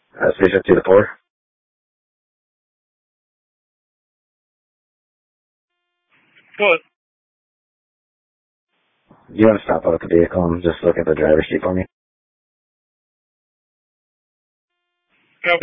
Station 2 to 4. Go ahead. You want to stop out the vehicle and just look at the driver's seat for me?